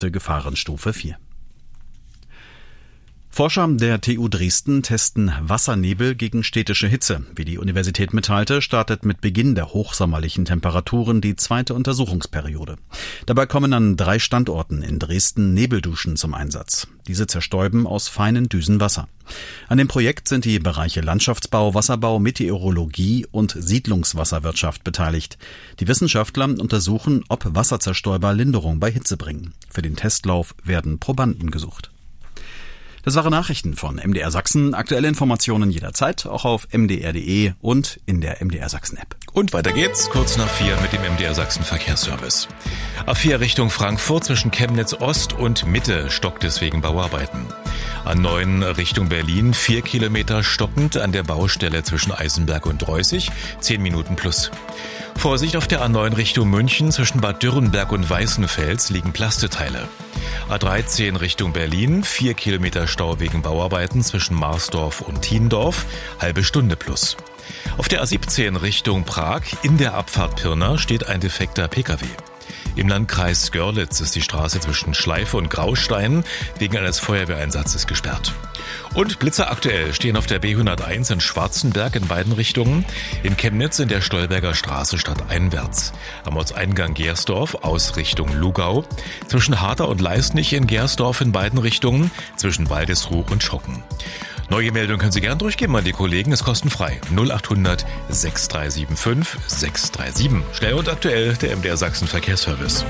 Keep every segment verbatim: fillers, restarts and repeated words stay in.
Gefahrenstufe vier. Forscher der T U Dresden testen Wassernebel gegen städtische Hitze. Wie die Universität mitteilte, startet mit Beginn der hochsommerlichen Temperaturen die zweite Untersuchungsperiode. Dabei kommen an drei Standorten in Dresden Nebelduschen zum Einsatz. Diese zerstäuben aus feinen Düsen Wasser. An dem Projekt sind die Bereiche Landschaftsbau, Wasserbau, Meteorologie und Siedlungswasserwirtschaft beteiligt. Die Wissenschaftler untersuchen, ob Wasserzerstäuber Linderung bei Hitze bringen. Für den Testlauf werden Probanden gesucht. Das waren Nachrichten von M D R Sachsen. Aktuelle Informationen jederzeit, auch auf m d r punkt d e und in der M D R Sachsen App. Und weiter geht's, kurz nach vier mit dem M D R Sachsen Verkehrsservice. A vier Richtung Frankfurt zwischen Chemnitz Ost und Mitte stockt es wegen Bauarbeiten. A neun Richtung Berlin vier Kilometer stockend an der Baustelle zwischen Eisenberg und Dreußig, zehn Minuten plus. Vorsicht auf der A neun Richtung München zwischen Bad Dürrenberg und Weißenfels liegen Plasteteile. A dreizehn Richtung Berlin, vier Kilometer Stau wegen Bauarbeiten zwischen Marsdorf und Thiendorf, halbe Stunde plus. Auf der A siebzehn Richtung Prag in der Abfahrt Pirna steht ein defekter Pkw. Im Landkreis Görlitz ist die Straße zwischen Schleife und Graustein wegen eines Feuerwehreinsatzes gesperrt. Und Blitzer aktuell stehen auf der B hunderteins in Schwarzenberg in beiden Richtungen, in Chemnitz in der Stolberger Straße stadteinwärts, am Ortseingang Gersdorf aus Richtung Lugau, zwischen Harter und Leisnig in Gersdorf in beiden Richtungen, zwischen Waldesruh und Schocken. Neue Meldungen können Sie gern durchgeben an die Kollegen, ist kostenfrei. null acht hundert sechs drei sieben fünf sechs drei sieben. Schnell und aktuell der M D R Sachsen Verkehrsservice.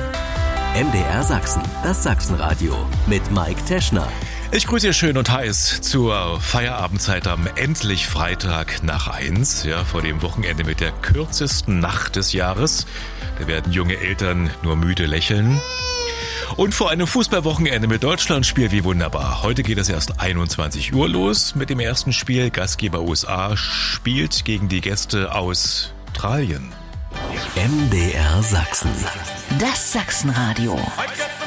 M D R Sachsen, das Sachsenradio mit Mike Teschner. Ich grüße Sie schön und heiß zur Feierabendzeit am endlich Freitag nach eins, ja, vor dem Wochenende mit der kürzesten Nacht des Jahres. Da werden junge Eltern nur müde lächeln. Und vor einem Fußballwochenende mit Deutschlandspiel, wie wunderbar. Heute geht es erst einundzwanzig Uhr los mit dem ersten Spiel. Gastgeber U S A spielt gegen die Gäste aus Australien. M D R Sachsen. Das Sachsenradio.